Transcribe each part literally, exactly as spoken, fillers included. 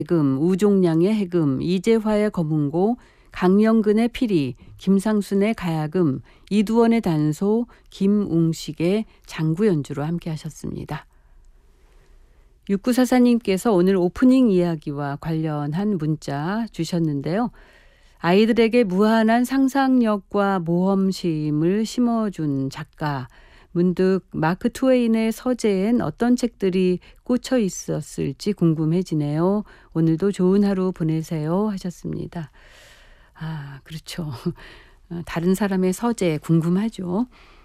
해금, 우종량의 해금, 이재화의 검은고, 강영근의 피리, 김상순의 가야금, 이두원의 단소, 김웅식의 장구 연주로 함께 하셨습니다. 육구사사님께서 오늘 오프닝 이야기와 관련한 문자 주셨는데요. 아이들에게 무한한 상상력과 모험심을 심어준 작가, 문득 마크 트웨인의 서재엔 어떤 책들이 꽂혀 있었을지 궁금해지네요. 오늘도 좋은 하루 보내세요 하셨습니다. 아, 그렇죠. 다른 사람의 서재 궁금하죠.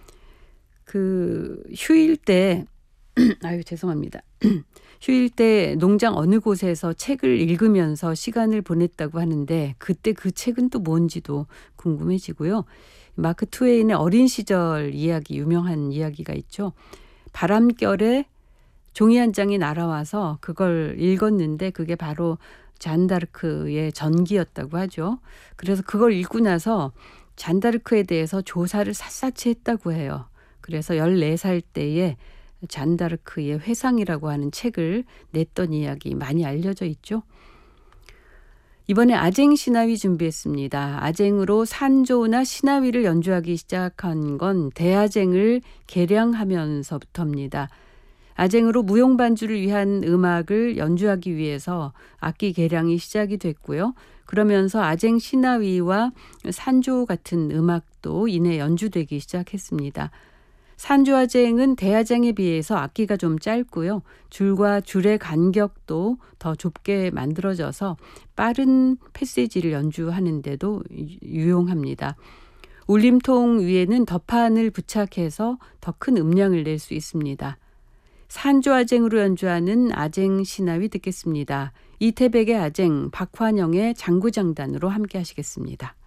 그 휴일 때 아유 죄송합니다. 휴일 때 농장 어느 곳에서 책을 읽으면서 시간을 보냈다고 하는데 그때 그 책은 또 뭔지도 궁금해지고요. 마크 트웨인의 어린 시절 이야기, 유명한 이야기가 있죠. 바람결에 종이 한 장이 날아와서 그걸 읽었는데 그게 바로 잔다르크의 전기였다고 하죠. 그래서 그걸 읽고 나서 잔다르크에 대해서 조사를 샅샅이 했다고 해요. 그래서 열네 살 때에 잔다르크의 회상이라고 하는 책을 냈던 이야기 많이 알려져 있죠. 이번에 아쟁 시나위 준비했습니다. 아쟁으로 산조나 시나위를 연주하기 시작한 건 대아쟁을 개량하면서부터입니다. 아쟁으로 무용 반주를 위한 음악을 연주하기 위해서 악기 개량이 시작이 됐고요. 그러면서 아쟁 시나위와 산조 같은 음악도 이내 연주되기 시작했습니다. 산조아쟁은 대아쟁에 비해서 악기가 좀 짧고요. 줄과 줄의 간격도 더 좁게 만들어져서 빠른 패시지를 연주하는 데도 유용합니다. 울림통 위에는 덧판을 부착해서 더 큰 음량을 낼 수 있습니다. 산조아쟁으로 연주하는 아쟁 시나위 듣겠습니다. 이태백의 아쟁, 박환영의 장구장단으로 함께 하시겠습니다.